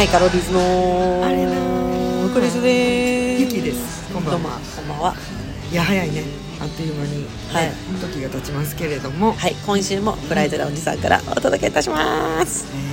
はい、カロリーズのあれなクリスです。 ゆきです。こんばんは。 こんばんは。 いや早いね、あっという間に、 はい、 時が経ちますけれども、 はい、今週もフライドラウンジさんからお届けいたします。 も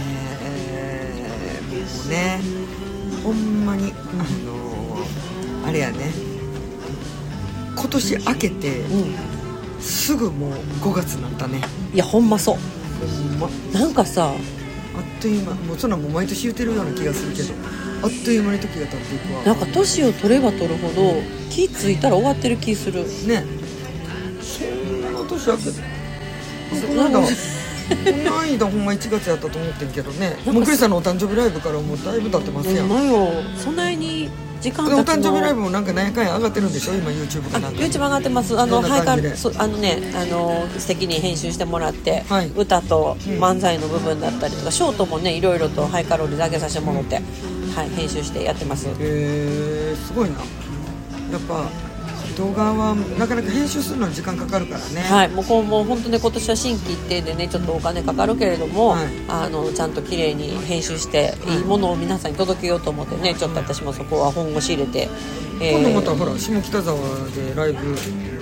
うね、ほんまにあれやね、今年明けて、すぐもう5月になったね。 いやほんまそう。 ほんまなんかさ、 あっという間、もうそんなもう毎年言ってるような気がするけど、あっという間に時が経っていくわ。 なんか年を取れば取るほど気ついたら終わってる気するね。そんな年明けてこの間ほんま1月やったと思ってんけどね。もうクリスさんのお誕生日ライブからもうだいぶ経ってますやん。 ほんまよ。そんなに時間経つの。 お誕生日ライブもなんか何やかんや上がってるんでしょ今 YouTube かなんか。 YouTube 上がってます。ハイカル素敵に編集してもらって、はい、歌と漫才の部分だったりとか、ショートもねいろいろとハイカロリー上げさせてもらって、はい、編集してやってます。 すごいな。やっぱ動画はなかなか編集するのに時間かかるからね。 はい、もう本当ね今年は心機一転でねちょっとお金かかるけれども、はい、ちゃんと綺麗に編集していいものを皆さんに届けようと思ってね、ちょっと私もそこは本腰入れて、 今度またほら下北沢でライブ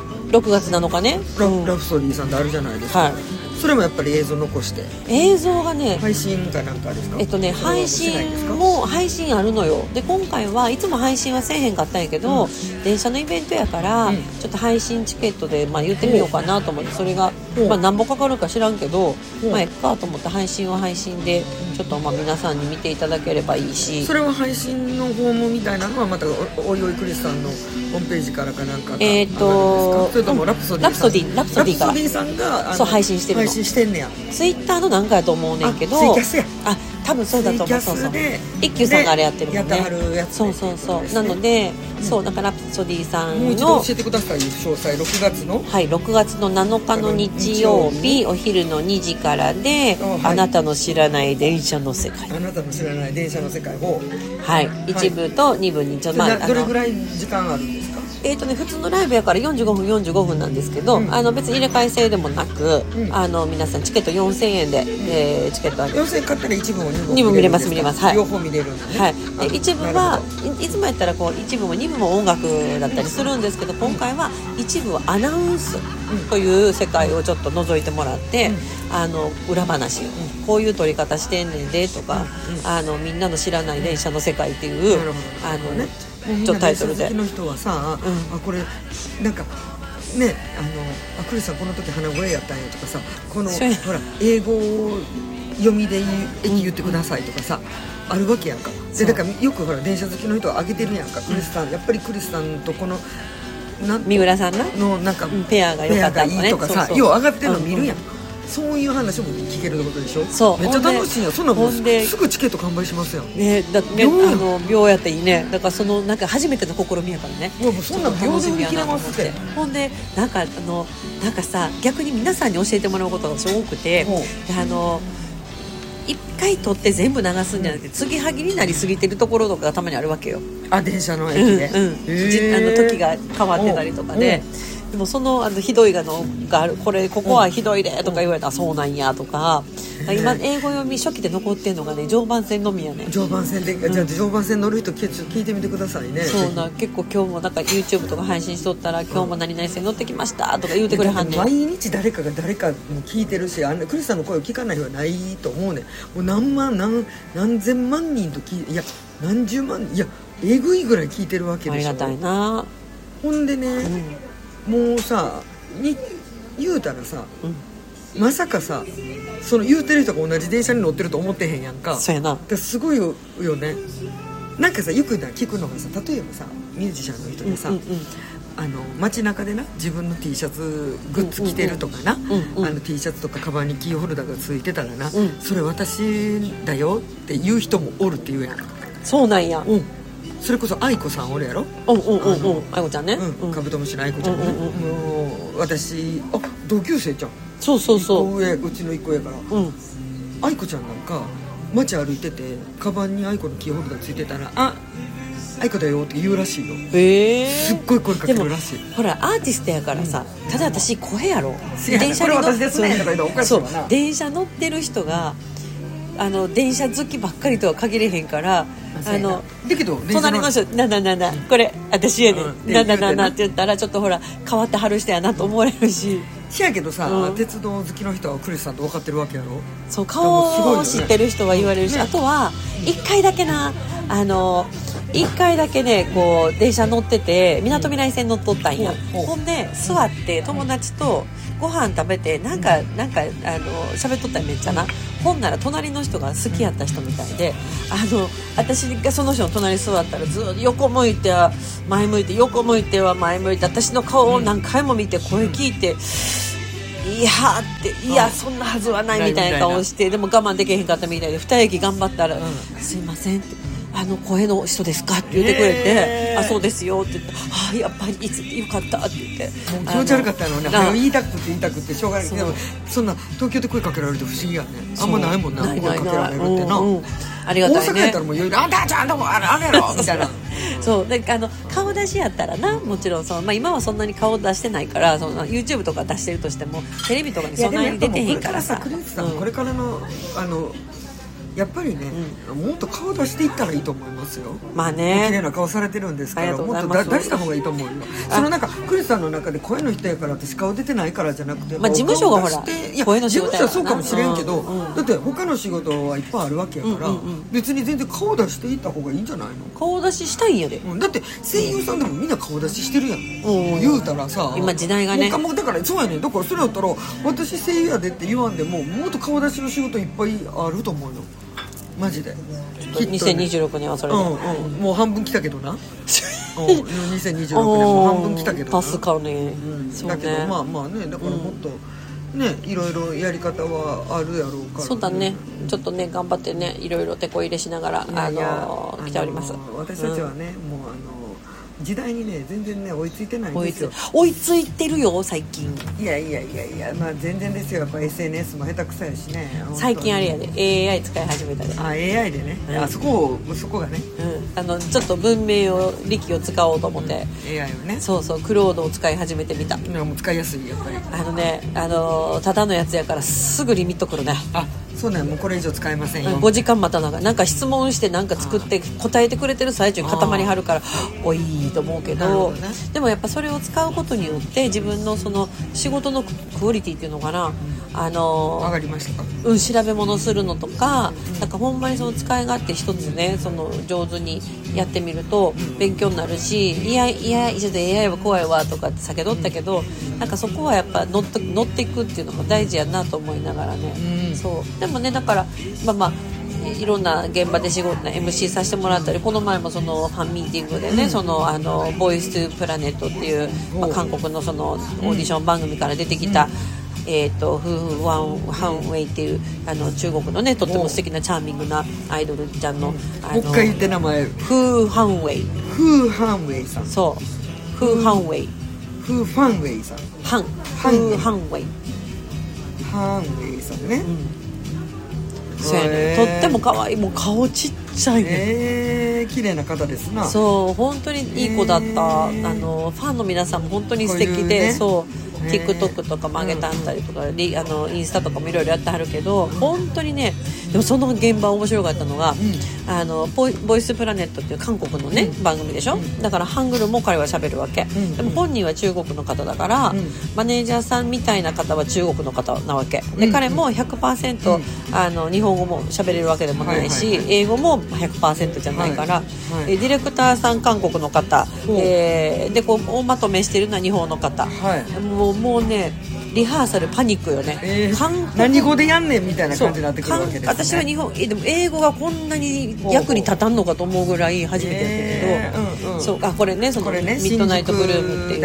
6月7日ね、 ラプソディさんであるじゃないですか、はい、それもやっぱり映像残して。 映像がね配信かなんかですか。 配信あるのよ。で今回はいつも配信はせえへんかったんやけど、電車のイベントやから、ちょっと配信チケットで、言ってみようかなと思って、それが、何本かかるか知らんけど、えっかと思って配信は配信でちょっと皆さんに見ていただければいいし。 それは配信のフォームみたいなのはまたおいおいクリスさんのホームページからかなんかそれともラプソディさんがそう配信してるの。 配信してんねや。 ツイッターのなんかやと思うねんけど、 ツイキャスや。 多分そうだと思う。そう一休さんがあれやってるもんね。 やってはるやつ。 そうなので、だからラプソディさんのもう一度教えてください。詳細6月の 6月の7日の日曜日お昼の2時からで、あなたの知らない電車の世界。 あなたの知らない電車の世界を 1部と2部にどれぐらい時間あるんですか。 普通のライブやから45分なんですけど、別に入れ替え制でもなく、皆さんチケット4000円で、チケットある。 4000円買ったら1部も2部も見れます。はい、 両方見れるんでね。 はい、で一部はいつもやったら1部も2部も音楽だったりするんですけど、今回は1部はアナウンスという世界をちょっと覗いてもらって、裏話、こういう撮り方してんねんでとか、みんなの知らない電車の世界っていうちょっとタイトルで。 好きの人はさ、これなんかね、クリスさんこの時鼻声やったんやとかさ、このほら英語を読みで言ってくださいとかさ、あるわけやんか。でだからよくほら電車好きの人は上げてるやんか。クリスさんやっぱりクリスさんとこの三浦さんのなんかペアが良かったとかね、 とかさ、よう上がってるの見るやん。そういう話も聞けるってことでしょ。そうめっちゃ楽しいやん。そんなもんすぐチケット完売しますやんね。 だってね、秒やっていいね。だからなんか初めての試みやからね。 もうそんな秒で売り切れますって。 ほんでなんかさ、逆に皆さんに教えてもらうことが多くて、一回撮って全部流すんじゃなくて、継ぎはぎになりすぎてるところとかがたまにあるわけよ。 電車の駅で、 時が変わってたりとかで。でもひどいのがある、ここはひどいでとか言われたら、そうなんやとか、今英語読み初期で残ってんのがね、常磐線のみやね。 常磐線で、じゃあ常磐線乗る人聞いてみてくださいね。 結構今日もなんか YouTube とか配信しとったら、今日も何々線乗ってきましたとか言うてくれはんねん。 毎日誰かが誰かも聞いてるし、クリスさんの声を聞かない日はないと思うねん。もう何千万人といや何十万人、いやえぐいぐらい聞いてるわけでしょ。 ありがたいな。 ほんでね、もうさ言うたらさ、まさかさその言うてる人が同じ電車に乗ってると思ってへんやんか。 そうやな。 すごいよね。なんかさよく聞くのがさ、例えばさミュージシャンの人でさ、街中でな自分の T シャツグッズ着てるとかな、T シャツとかカバンにキーホルダーがついてたらな、それ私だよって言う人もおるって言うやん。 そうなんや。 それこそ愛子さんおるやろ。 愛子ちゃんね。 カブトムシの愛子ちゃんね。もう私同級生じゃん。 そううちの一個上から。愛子ちゃんなんか街歩いててカバンに愛子のキーホルダーついてたら、愛子だよって言うらしいよ。すっごい声かけるらしい。 ほらアーティストやからさ、ただ私声やろ。 電車に乗って電車乗ってる人が電車好きばっかりとは限れへんから、 だけど隣の人なこれ私やねなって言ったらちょっとほら変わってはる人やなと思われるし、 しやけどさ、鉄道好きの人はクリスさんと分かってるわけやろ。 そう、顔を知ってる人は言われるし、あとは1回だけな1回だけねこう電車乗っててみなとみらい線乗っとったんや。ほんで座って友達とご飯食べてなんか喋っとったんやめっちゃな。ほんなら隣の人が好きやった人みたいで、私がその人の隣に座ったらずっと横向いては前向いて横向いては前向いて私の顔を何回も見て声聞いて、いやそんなはずはないみたいな顔して、でも我慢できへんかったみたいで2駅頑張ったら、すいませんって声の人ですかって言ってくれて、そうですよって言って、やっぱりいつよかったって言って、 もう気持ち悪かったのね。言いたくてしょうがないけど、そんな東京で声かけられると不思議やね。あんまないもんな、声かけられるってな。 ありがたいね。 大阪やったらもういろいろあんたちゃんともあれやろみたいな。 そうで顔出しやったらな、もちろん今はそんなに顔出してないから、YouTube とか出してるとしてもテレビとかにそんなに出てへんからさ。 クリスさんこれからのやっぱりね、もっと顔出していったらいいと思いますよ。 まあね、 綺麗な顔されてるんですから、もっと出した方がいいと思うよ。クリスさんの中で声の人やから私顔出てないからじゃなくて、 事務所がほら声の仕事やからな。 事務所はそうかもしれんけど、だって他の仕事はいっぱいあるわけやから、別に全然顔出していった方がいいんじゃないの。 顔出ししたいんやで。 だって声優さんでもみんな顔出ししてるやん。言うたらさ、 今時代がね、 だからそうやねん。だからそれだったら私声優やでって言わんでももっと顔出しの仕事いっぱいあると思うよ。マジで 2026年はそれで、 もう半分来たけどな。2026年も半分来たけどな。 助かるね。 だけどまあね、だからもっとね、いろいろやり方はあるやろうから、 そうだね、ちょっとね頑張ってね、いろいろ手こ入れしながら来ております。 私たちはね、もう時代にね全然ね追いついてないんですよ。 追いついてるよ最近。 いやまあ全然ですよ。やっぱ SNS も下手くそやしね。 最近あれやで AI 使い始めたで。 AI でね、そこがね、 ちょっと文明を力を使おうと思って、 AI をね、 そうクロードを使い始めてみた。 もう使いやすいやっぱり。 ただのやつやからすぐリミットくるね。 そうね、もうこれ以上使えませんよ。 5時間待たながらなんか質問してなんか作って答えてくれてる最中に固まりはるからおいいと思うけど、でもやっぱそれを使うことによって自分のその仕事のクオリティっていうのかな、 上がりましたか。 調べ物するのとか、なんかほんまにその使い勝手一つね、その上手にやってみると勉強になるし、いやちょっと AI は怖いわとかって叫どったけど、なんかそこはやっぱ乗っていくっていうのも大事やなと思いながらね、そうでもね、だからいろんな現場で仕事 MC させてもらったり、この前もそのファンミーティングでね、ボイストゥプラネットっていう、韓国のそのオーディション番組から出てきた、フーワンハンウェイっていう中国のねとっても素敵なチャーミングなアイドルちゃんの、もう一回言って名前。 フーハンウェイ。 フーハンウェイさん。 そうフーハンウェイ。 フーファンウェイさん。 フーハンウェイ。 ハンウェイさんね。 そうやね、とっても可愛い。もう顔ちっちゃいね。 綺麗な方ですな。 そう本当にいい子だった。ファンの皆さんも本当に素敵で、そうTikTok とかも上げたったりとか、インスタとかもいろいろやってはるけど、本当にね、でもその現場面白かったのが、ボイスプラネットっていう韓国のね、番組でしょ。だからハングルも彼は喋るわけ、でも本人は中国の方だから、マネージャーさんみたいな方は中国の方なわけで、彼も 100% 日本語も喋れるわけでもないし、英語も 100% じゃないから、ディレクターさん韓国の方、でこう大まとめしてるのは日本の方、もうねリハーサルパニックよね、 何語でやんねんみたいな感じになってくるわけですね。 私はでも英語がこんなに役に立たんのかと思うぐらい初めてやったけど、そうこれね、そのミッドナイトブルームっていう、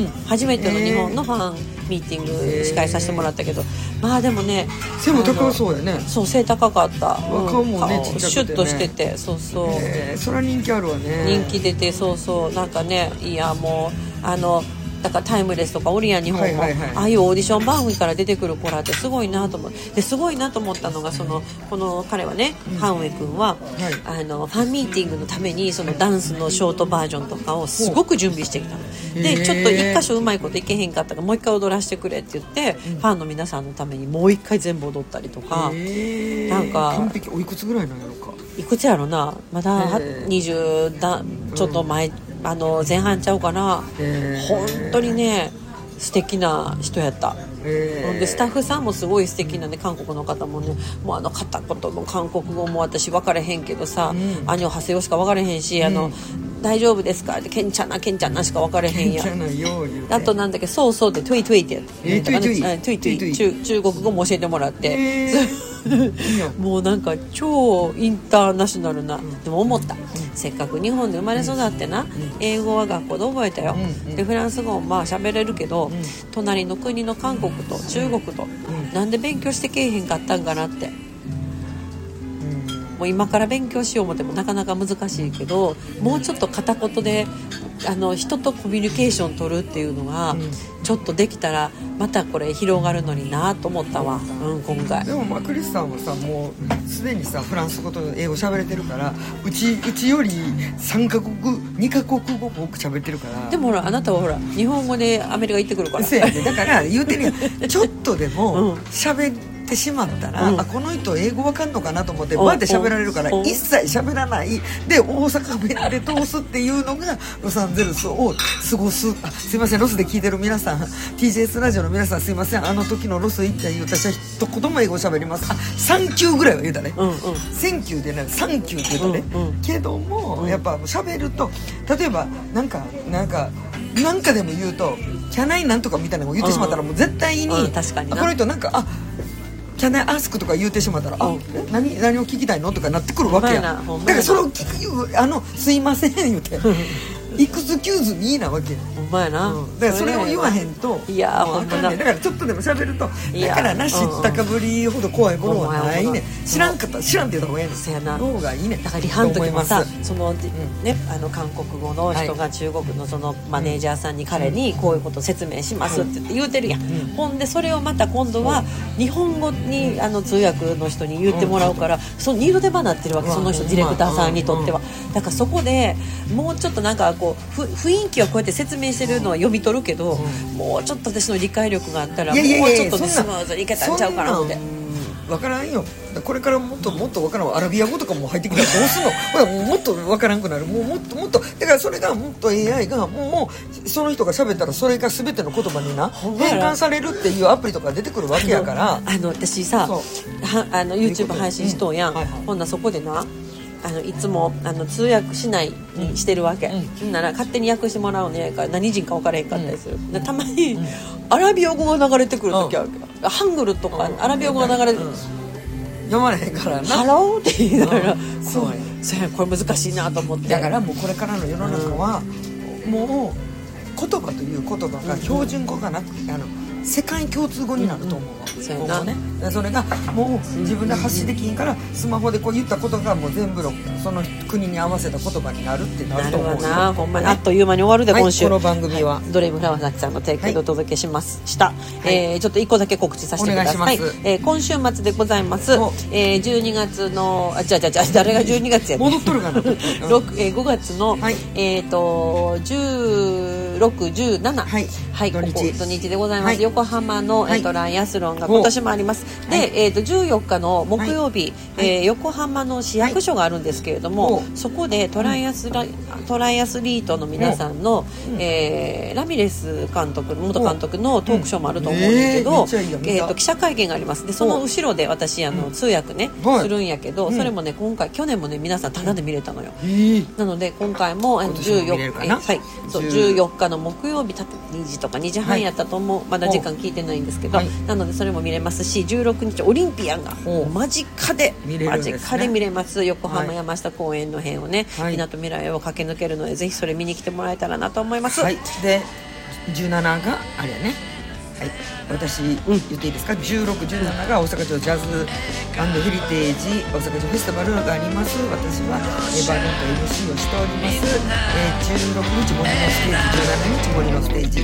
初めての日本のファンミーティング司会させてもらったけど、まあでもね背も高そうやね。 そう背高かった、 顔もねちっちゃくてね、 シュッとしてて、そうそれは人気あるわね。 人気出て、そうなんかね、いやもうだからタイムレスとかオリアン日本も、ああいうオーディション番組から出てくる子らってすごいなと思って、すごいなと思ったのがこの彼はね、ハンウェイ君は、ファンミーティングのためにそのダンスのショートバージョンとかをすごく準備してきたので、ちょっと一箇所うまいこといけへんかったからもう一回踊らせてくれって言って、ファンの皆さんのためにもう一回全部踊ったりとか、なんか完璧。おいくつぐらいなんやろうか。 いくつやろな、まだ20だちょっと前、前半ちゃうかな。本当にね素敵な人やった。でスタッフさんもすごい素敵なね、韓国の方もね、もう片言の韓国語も私分かれへんけどさ、アニョハセヨしか分かれへんし、大丈夫ですかってケンチャナしか分かれへんやん。あとなんだっけ、そうそうってトゥイトゥイってトゥイトゥイ中国語も教えてもらって、もうなんか超インターナショナルな。でも思った、せっかく日本で生まれ育ってな、英語は学校で覚えたよ、でフランス語もまあ喋れるけど、隣の国の韓国と中国と、なんで勉強してけえへんかったんかなって。もう今から勉強しよう思ってもなかなか難しいけど、もうちょっと片言で人とコミュニケーション取るっていうのがちょっとできたらまたこれ広がるのになと思ったわ、今回。 でもクリスさんはさ、もうすでにさフランス語と英語喋れてるから、うちより2カ国語多く喋ってるから。 でもほらあなたはほら日本語でアメリカ行ってくるから。 そうやね、だから言うてるやんちょっとでも喋ってしまったら、この人英語わかんのかなと思ってバーって喋られるから、一切喋らないで大阪弁で通すっていうのがロサンゼルスを過ごす。すいません、ロスで聞いてる皆さん、 TJS ラジオの皆さん、すいません、あの時のロス行った言う私は一言も英語喋ります。サンキューぐらいは言うたね、センキューでね、サンキューって言うたね、けども、やっぱ喋ると、例えばなんかでも言うとキャナイなんとかみたいなのを言ってしまったら、もう絶対に、 確かにな、 この人なんかキャナイアスクとか言うてしまったら、何を聞きたいのとかなってくるわけやん。だからそれを聞くすいません言うていくつキューズになわけやん。 ほんまやな、 だからそれを言わへんと、 いやほんまだ、 だからちょっとでも喋ると、だからな、知ったかぶりほど怖いものはないね。知らんかったら知らんって言った方がいいね。 そうやな、 方がいいね。 だからリハの時もさ、そのね、韓国語の人が中国のそのマネージャーさんに彼にこういうことを説明しますって言うてるやん。ほんでそれをまた今度は日本語に通訳の人に言ってもらうから、その二度手間になってるわけ、その人ディレクターさんにとっては。だからそこでもうちょっとなんかこう雰囲気はこうやって説明してるのは読み取るけど、もうちょっと私の理解力があったらもうちょっとスムーズにいけたんちゃうかなって。 分からんよ。これからもっと分からん。アラビア語とかも入ってきたらどうすんのほら、もっと分からんくなる。もっとだからそれがもっと AI がもうその人が喋ったらそれが全ての言葉にな変換されるっていうアプリとか出てくるわけやから。 私さYouTube 配信しとんやん、ほんなそこでないつも通訳しないにしてるわけ、なら勝手に訳してもらうねから何人か分からへんかったりする、たまにアラビア語が流れてくる時あるけど、ハングルとかアラビア語が流れて読まれへんからな、 ハローって言いながら、そうやこれ難しいなと思って。 だからもうこれからの世の中は、もう言葉という言葉が標準語がなく世界共通語になると思うわ、 そうやな。 それがもう自分で発信できんから、スマホでこう言ったことがもう全部のその国に合わせた言葉になるってなると思うよ。 なるわな、ほんまにあっという間に終わるで、今週この番組はドリームフラワーさんの提供でお届けしました、ちょっと1個だけ告知させてください。 お願いします。 今週末でございます。12月の誰が12月やねん戻っとるかな 5月の、16、17、土日でございます、横浜の、ランヤスロンが今年もあります。で、14日の木曜日、横浜の市役所があるんですけれども、そこでトライアスリートの皆さんの、ラミレス元監督のトークショーもあると思うんですけど、記者会見があります。でその後ろで私通訳ね、するんやけど、それもね去年もね皆さんタダで見れたのよ。なので今回も14日の木曜日2時とか2時半やったと思う、まだ時間聞いてないんですけど、なのでそれも見れますし、16日オリンピアンが間近で見れます。横浜山下公園の辺をね、みなとみらいを駆け抜けるので、ぜひそれ見に来てもらえたらなと思います。 で17があれやね、私言っていいですか、16、17が大阪城ジャズ&ヘリテージ大阪城フェスティバルがあります。私はバードンと MC をしております。16日森のステージ、17日森のステージ、